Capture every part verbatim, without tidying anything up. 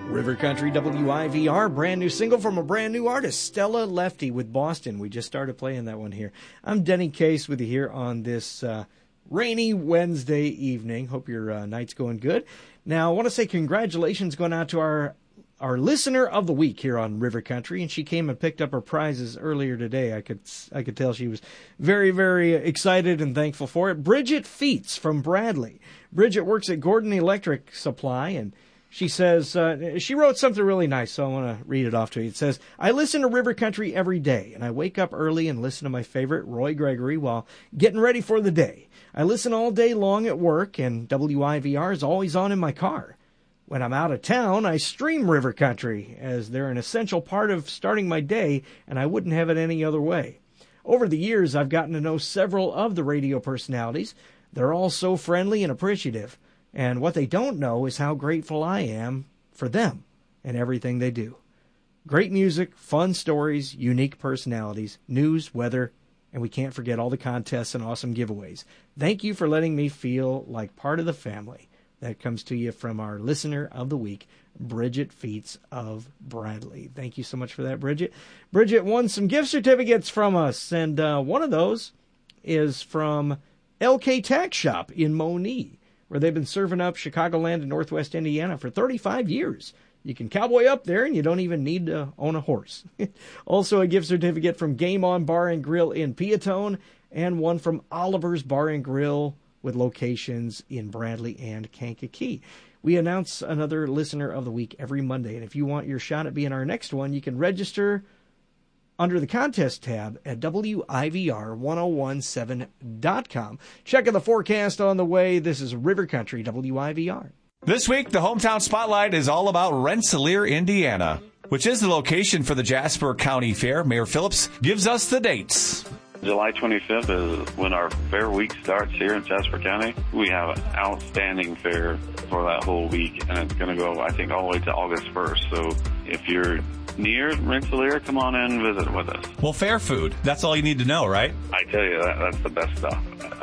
River Country W I V R, brand new single from a brand new artist, Stella Lefty with Boston. We just started playing that one here. I'm Denny Case with you here on this uh, rainy Wednesday evening. Hope your uh, night's going good. Now, I want to say congratulations going out to our our listener of the week here on River Country, and she came and picked up her prizes earlier today. I could I could tell she was very, very excited and thankful for it. Bridget Feets from Bradley. Bridget works at Gordon Electric Supply, and she says, uh, she wrote something really nice, so I want to read it off to you. It says, I listen to River Country every day, and I wake up early and listen to my favorite, Roy Gregory, while getting ready for the day. I listen all day long at work, and W I V R is always on in my car. When I'm out of town, I stream River Country, as they're an essential part of starting my day, and I wouldn't have it any other way. Over the years, I've gotten to know several of the radio personalities. They're all so friendly and appreciative. And what they don't know is how grateful I am for them and everything they do. Great music, fun stories, unique personalities, news, weather, and we can't forget all the contests and awesome giveaways. Thank you for letting me feel like part of the family. That comes to you from our listener of the week, Bridget Feets of Bradley. Thank you so much for that, Bridget. Bridget won some gift certificates from us, and uh, one of those is from L K Tax Shop in Monee, where they've been serving up Chicagoland and Northwest Indiana for thirty-five years. You can cowboy up there, and you don't even need to own a horse. Also, a gift certificate from Game On Bar and Grill in Peatone, and one from Oliver's Bar and Grill with locations in Bradley and Kankakee. We announce another Listener of the Week every Monday, and if you want your shot at being our next one, you can register under the contest tab at W I V R ten seventeen dot com. Checking the forecast on the way. This is River Country W I V R. This week, the Hometown Spotlight is all about Rensselaer, Indiana, which is the location for the Jasper County Fair. Mayor Phillips gives us the dates. July twenty-fifth is when our fair week starts here in Jasper County. We have an outstanding fair for that whole week, and it's going to go, I think, all the way to August first. So if you're near Rensselaer, come on in and visit with us. Well, fair food, that's all you need to know, right? I tell you, that, that's the best stuff.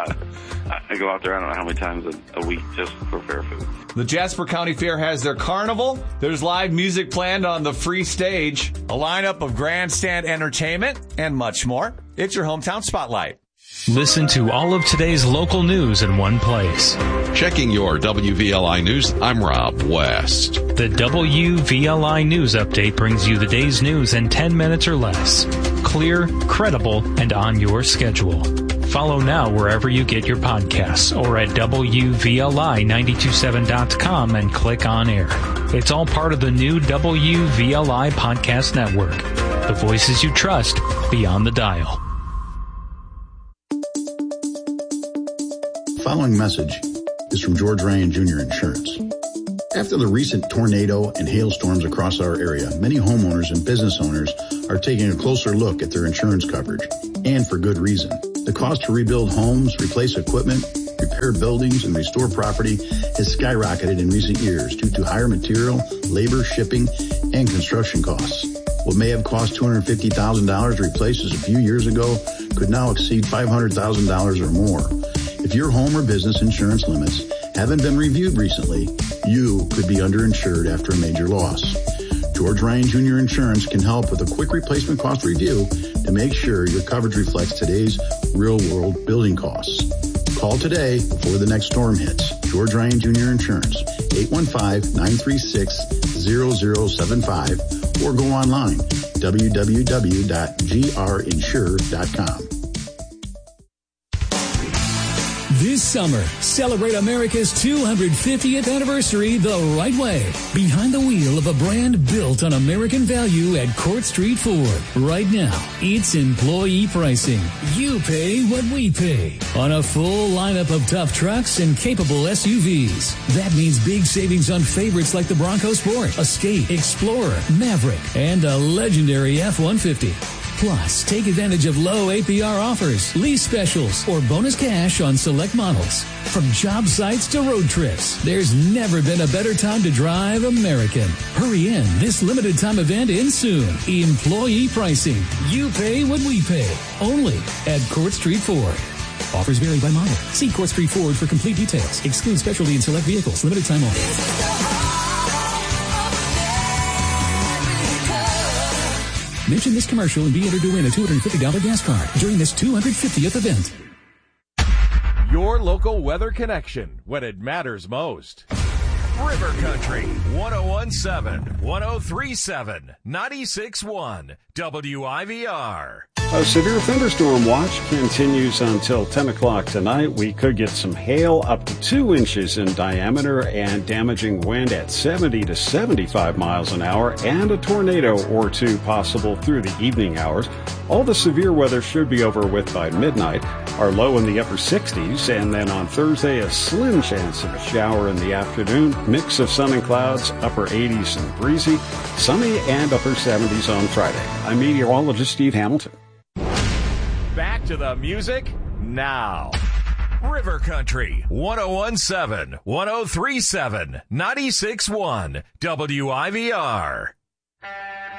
I, I go out there, I don't know how many times a, a week just for fair food. The Jasper County Fair has their carnival. There's live music planned on the free stage, a lineup of grandstand entertainment, and much more. It's your Hometown Spotlight. Listen to all of today's local news in one place. Checking your W V L I News, I'm Rob West. The W V L I News Update brings you the day's news in ten minutes or less. Clear, credible, and on your schedule. Follow now wherever you get your podcasts or at W V L I nine two seven dot com and click on air. It's all part of the new W V L I Podcast Network. The voices you trust beyond the dial. The following message is from George Ryan Junior Insurance. After the recent tornado and hailstorms across our area, many homeowners and business owners are taking a closer look at their insurance coverage, and for good reason. The cost to rebuild homes, replace equipment, repair buildings, and restore property has skyrocketed in recent years due to higher material, labor, shipping, and construction costs. What may have cost two hundred fifty thousand dollars to replace just a few years ago could now exceed five hundred thousand dollars or more. If your home or business insurance limits haven't been reviewed recently, you could be underinsured after a major loss. George Ryan Junior Insurance can help with a quick replacement cost review to make sure your coverage reflects today's real-world building costs. Call today before the next storm hits. George Ryan Junior Insurance, eight one five, nine three six, zero zero seven five, or go online, w w w dot g r insure dot com. This summer, celebrate America's two hundred fiftieth anniversary the right way. Behind the wheel of a brand built on American value at Court Street Ford. Right now, it's employee pricing. You pay what we pay. On a full lineup of tough trucks and capable S U Vs. That means big savings on favorites like the Bronco Sport, Escape, Explorer, Maverick, and a legendary F one fifty. Plus, take advantage of low A P R offers, lease specials, or bonus cash on select models. From job sites to road trips, there's never been a better time to drive American. Hurry in. This limited time event ends soon. Employee pricing. You pay what we pay. Only at Court Street Ford. Offers vary by model. See Court Street Ford for complete details. Exclude specialty and select vehicles. Limited time only. Mention this commercial and be entered to win a two hundred fifty dollars gas card during this two hundred fiftieth event. Your local weather connection when it matters most. River Country, one oh one point seven, one oh three point seven, ninety-six point one, W I V R. A severe thunderstorm watch continues until ten o'clock tonight. We could get some hail up to two inches in diameter and damaging wind at seventy to seventy-five miles an hour, and a tornado or two possible through the evening hours. All the severe weather should be over with by midnight. Our low in the upper sixties, and then on Thursday, a slim chance of a shower in the afternoon. Mix of sun and clouds, upper eighties and breezy. Sunny and upper seventies on Friday. I'm meteorologist Steve Hamilton. Back to the music now. River Country, one oh one point seven, one oh three point seven, ninety-six point one, W I V R.